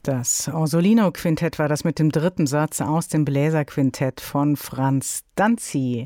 Das Orsolino-Quintett war das mit dem dritten Satz aus dem Bläserquintett von Franz Danzi.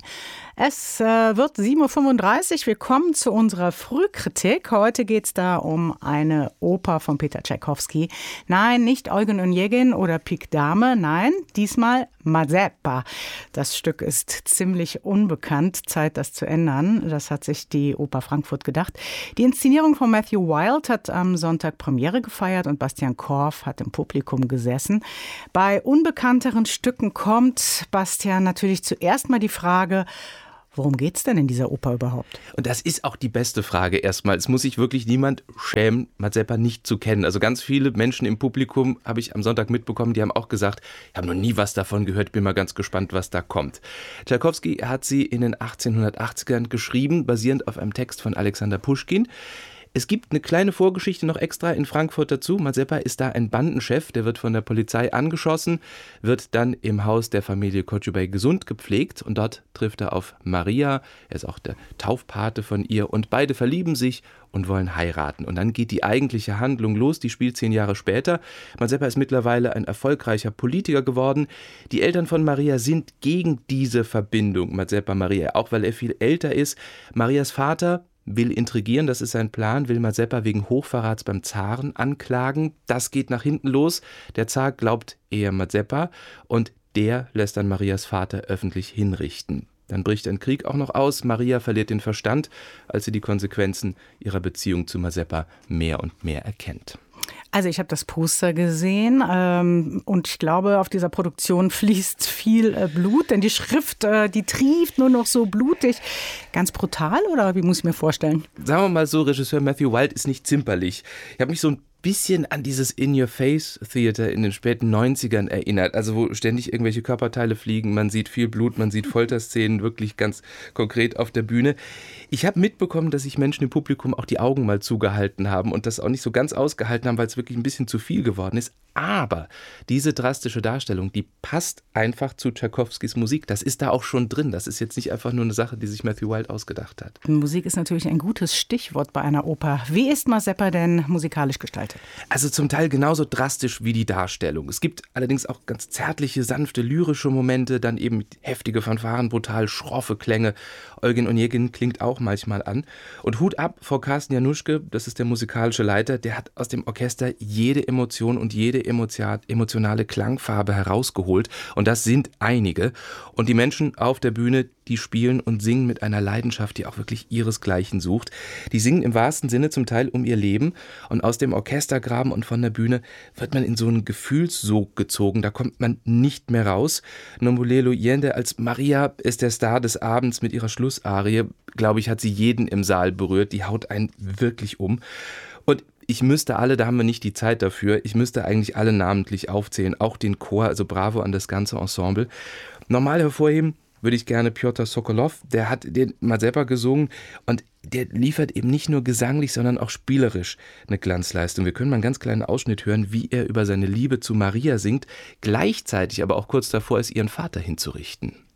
Es wird 7.35 Uhr. Wir kommen zu unserer Frühkritik. Heute geht es da um eine Oper von Peter Tschaikowski. Nein, nicht Eugen Onegin oder Pik Dame. Nein, diesmal Mazeppa. Das Stück ist ziemlich unbekannt. Zeit, das zu ändern. Das hat sich die Oper Frankfurt gedacht. Die Inszenierung von Matthew Wilde hat am Sonntag Premiere gefeiert und Bastian Korff hat im Publikum gesessen. Bei unbekannteren Stücken kommt, Bastian, natürlich zuerst mal die Frage, worum geht's denn in dieser Oper überhaupt? Und das ist auch die beste Frage erstmal. Es muss sich wirklich niemand schämen, Mazeppa nicht zu kennen. Also ganz viele Menschen im Publikum habe ich am Sonntag mitbekommen, die haben auch gesagt, ich habe noch nie was davon gehört, bin mal ganz gespannt, was da kommt. Tschaikowski hat sie in den 1880ern geschrieben, basierend auf einem Text von Alexander Puschkin. Es gibt eine kleine Vorgeschichte noch extra in Frankfurt dazu. Mazeppa ist da ein Bandenchef, der wird von der Polizei angeschossen, wird dann im Haus der Familie Kochubey gesund gepflegt und dort trifft er auf Maria, er ist auch der Taufpate von ihr und beide verlieben sich und wollen heiraten. Und dann geht die eigentliche Handlung los, die spielt 10 Jahre später. Mazeppa ist mittlerweile ein erfolgreicher Politiker geworden. Die Eltern von Maria sind gegen diese Verbindung, Mazeppa-Maria, auch weil er viel älter ist. Marias Vater will intrigieren, das ist sein Plan, will Mazeppa wegen Hochverrats beim Zaren anklagen. Das geht nach hinten los. Der Zar glaubt eher Mazeppa und der lässt dann Marias Vater öffentlich hinrichten. Dann bricht ein Krieg auch noch aus. Maria verliert den Verstand, als sie die Konsequenzen ihrer Beziehung zu Mazeppa mehr und mehr erkennt. Also ich habe das Poster gesehen und ich glaube, auf dieser Produktion fließt viel Blut, denn die Schrift, die trieft nur noch so blutig. Ganz brutal oder wie muss ich mir vorstellen? Sagen wir mal so, Regisseur Matthew Wilde ist nicht zimperlich. Ich habe mich so ein bisschen an dieses In-Your-Face-Theater in den späten 90ern erinnert, also wo ständig irgendwelche Körperteile fliegen, man sieht viel Blut, man sieht Folterszenen wirklich ganz konkret auf der Bühne. Ich habe mitbekommen, dass sich Menschen im Publikum auch die Augen mal zugehalten haben und das auch nicht so ganz ausgehalten haben, weil es wirklich ein bisschen zu viel geworden ist. Aber diese drastische Darstellung, die passt einfach zu Tschaikowskis Musik. Das ist da auch schon drin. Das ist jetzt nicht einfach nur eine Sache, die sich Matthew Wilde ausgedacht hat. Musik ist natürlich ein gutes Stichwort bei einer Oper. Wie ist Mazeppa denn musikalisch gestaltet? Also zum Teil genauso drastisch wie die Darstellung. Es gibt allerdings auch ganz zärtliche, sanfte, lyrische Momente, dann eben heftige Fanfaren, brutal schroffe Klänge. Eugen Onegin klingt auch manchmal an. Und Hut ab vor Carsten Januschke, das ist der musikalische Leiter, der hat aus dem Orchester jede Emotion und jede emotionale Klangfarbe herausgeholt. Und das sind einige. Und die Menschen auf der Bühne, die spielen und singen mit einer Leidenschaft, die auch wirklich ihresgleichen sucht. Die singen im wahrsten Sinne zum Teil um ihr Leben und aus dem Orchestergraben und von der Bühne wird man in so einen Gefühlssog gezogen, da kommt man nicht mehr raus. Nombulelo Yende als Maria ist der Star des Abends mit ihrer Schlussarie, glaube ich, hat sie jeden im Saal berührt, die haut einen wirklich um. Und ich müsste alle, da haben wir nicht die Zeit dafür, ich müsste eigentlich alle namentlich aufzählen, auch den Chor, also bravo an das ganze Ensemble. Normal hervorheben würde ich gerne Pjotr Sokolov, der hat den Mazeppa gesungen und der liefert eben nicht nur gesanglich, sondern auch spielerisch eine Glanzleistung. Wir können mal einen ganz kleinen Ausschnitt hören, wie er über seine Liebe zu Maria singt, gleichzeitig aber auch kurz davor ist, ihren Vater hinzurichten.